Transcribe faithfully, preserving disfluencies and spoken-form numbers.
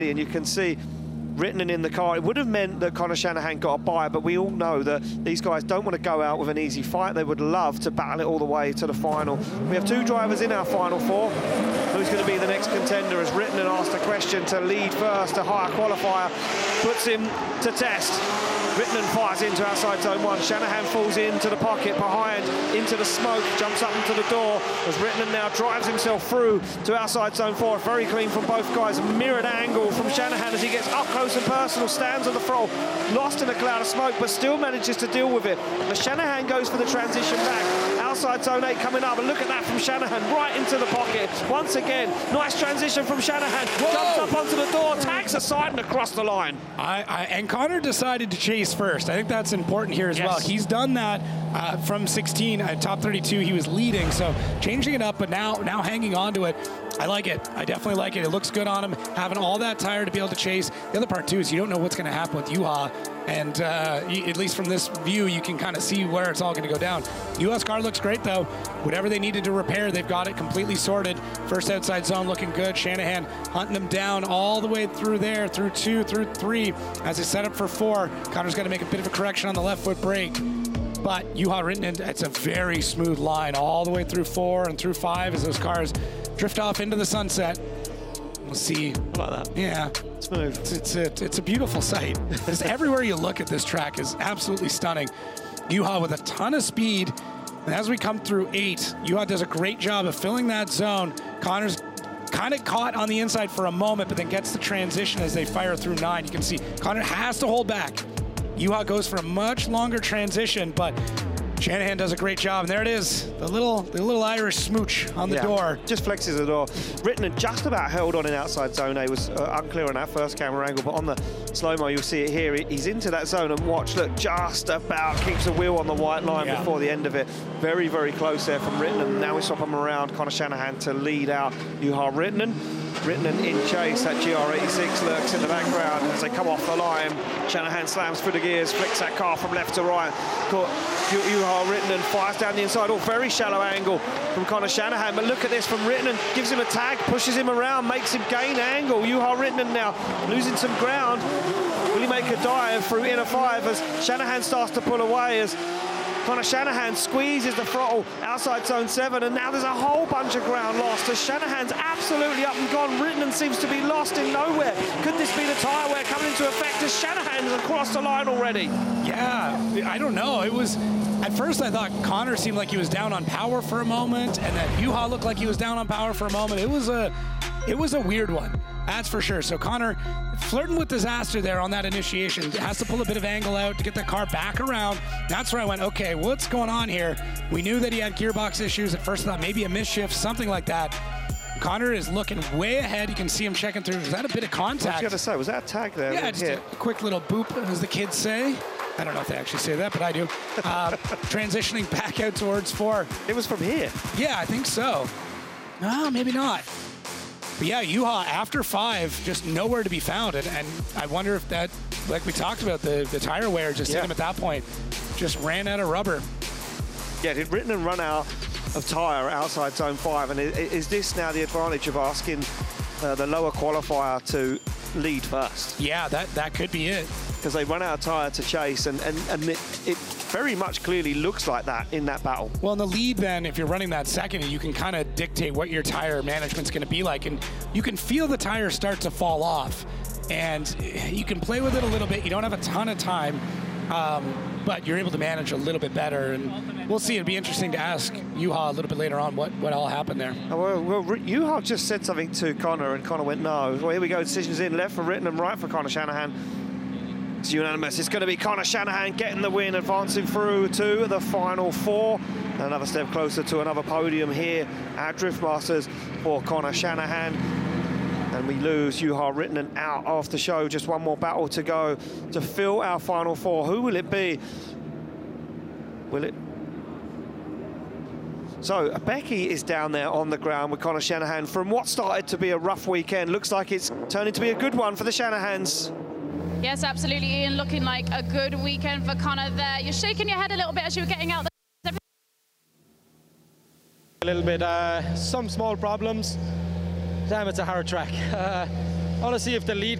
And you can see Rittinen in the car. It would have meant that Conor Shanahan got a bye, but we all know that these guys don't want to go out with an easy fight. They would love to battle it all the way to the final. We have two drivers in our final four. Who's going to be the next contender? As Rittinen asked a question to lead first, a higher qualifier, puts him to test. Rittinen fires into outside zone one. Shanahan falls into the pocket behind, into the smoke, jumps up into the door as Rittinen now drives himself through to outside zone four. Very clean from both guys. Mirrored angle from Shanahan as he gets up close and personal, stands on the throttle, lost in a cloud of smoke, but still manages to deal with it. As Shanahan goes for the transition back. Outside zone eight coming up, and look at that from Shanahan, right into the pocket. Once again, nice transition from Shanahan. Whoa. Jumps up onto the door, tags aside and across the line. I, I, and Conor decided to chase first. I think that's important here as yes. well. He's done that uh, from sixteen at top thirty-two. He was leading, so changing it up, but now now hanging on to it. I like it. I definitely like it. It looks good on him, having all that tire to be able to chase. The other part, too, is you don't know what's going to happen with Juha. And uh, at least from this view, you can kind of see where it's all going to go down. Juha's car looks great, though. Whatever they needed to repair, they've got it completely sorted. First outside zone looking good. Shanahan hunting them down all the way through there, through two, through three. As they set up for four, Conor's got to make a bit of a correction on the left foot brake. But Juha Rittinen, it's a very smooth line all the way through four and through five as those cars drift off into the sunset. We'll see. Like that. Yeah. Smooth. It's, it's, a, it's a beautiful sight. Just everywhere you look at this track is absolutely stunning. Juha with a ton of speed. And as we come through eight, Juha does a great job of filling that zone. Conor's kind of caught on the inside for a moment, but then gets the transition as they fire through nine. You can see Conor has to hold back. Juha goes for a much longer transition, but Shanahan does a great job, and there it is, the little the little Irish smooch on the yeah, door. Just flexes the door. Rittinen just about held on in outside zone A. Was uh, unclear on that first camera angle, but on the slow-mo you'll see it here. He's into that zone, and watch, look, just about keeps the wheel on the white line yeah. before the end of it. Very, very close there from Rittinen. Now we swap him around, Conor Shanahan to lead out Juha Rittinen. Rittinen in chase, that G R eighty-six lurks in the background as they come off the line. Shanahan slams through the gears, flicks that car from left to right. Juha Rittinen fires down the inside, all very shallow angle from Conor Shanahan, but look at this from Rittinen, gives him a tag, pushes him around, makes him gain angle. Juha Rittinen now losing some ground. Will he make a dive through inner five as Shanahan starts to pull away as Conor Shanahan squeezes the throttle outside zone seven, and now there's a whole bunch of ground lost as Shanahan's absolutely up and gone. Rittinen seems to be lost in nowhere. Could this be the tyre wear coming into effect as Shanahan's across the line already? Yeah, I don't know. It was, at first I thought Conor seemed like he was down on power for a moment, and then Juha looked like he was down on power for a moment. It was a, it was a weird one. That's for sure. So Conor flirting with disaster there on that initiation. Has to pull a bit of angle out to get the car back around. That's where I went, okay, what's going on here? We knew that he had gearbox issues. At first I thought maybe a misshift, something like that. Conor is looking way ahead. You can see him checking through. Was that a bit of contact? I was going to say, was that a tag there? Yeah, just a quick little boop, as the kids say. I don't know if they actually say that, but I do. Uh, transitioning back out towards four. It was from here. Yeah, I think so. No, maybe not. But yeah, Juha, after five, just nowhere to be found. And, and I wonder if that, like we talked about, the, the tire wear just yeah. hit him at that point. Just ran out of rubber. Yeah, did Rittinen run out of tyre outside zone five? And is, is this now the advantage of asking uh, the lower qualifier to lead first? Yeah, that, that could be it. Because they run out of tyre to chase, and, and, and it, it very much clearly looks like that in that battle. Well, in the lead then, if you're running that second, you can kind of dictate what your tire management's going to be like, and you can feel the tires start to fall off, and you can play with it a little bit. You don't have a ton of time, um, but you're able to manage a little bit better, and we'll see. It'd be interesting to ask Juha a little bit later on what, what all happened there. Oh, well, well, Juha just said something to Conor, and Conor went, no. Well, here we go, decisions in, left for Rittinen, right for Conor Shanahan. It's unanimous. It's going to be Conor Shanahan getting the win, advancing through to the final four. Another step closer to another podium here at Drift Masters for Conor Shanahan. And we lose Juha Rittinen out of the show. Just one more battle to go to fill our final four. Who will it be? Will it? So Becky is down there on the ground with Conor Shanahan from what started to be a rough weekend. Looks like it's turning to be a good one for the Shanahans. Yes, absolutely, Ian. Looking like a good weekend for Conor there. You're shaking your head a little bit as you were getting out there. A little bit, uh, some small problems. Damn, it's a hard track. Uh, I want to see if the lead